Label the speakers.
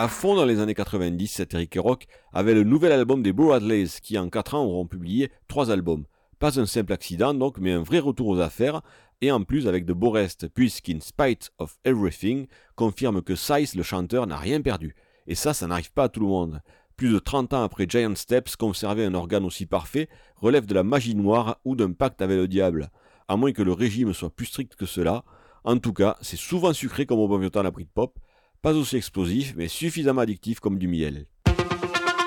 Speaker 1: À fond dans les années 90, cet Eric Rock avait le nouvel album des Bo Radleys qui en 4 ans auront publié 3 albums. Pas un simple accident donc, mais un vrai retour aux affaires, et en plus avec de beaux restes, puisqu'In Spite of Everything confirme que Size, le chanteur, n'a rien perdu. Et ça n'arrive pas à tout le monde. Plus de 30 ans après Giant Steps, conserver un organe aussi parfait relève de la magie noire ou d'un pacte avec le diable. À moins que le régime soit plus strict que cela. En tout cas, c'est souvent sucré comme au bon vieux temps la Britpop, pas aussi explosif, mais suffisamment addictif comme du miel.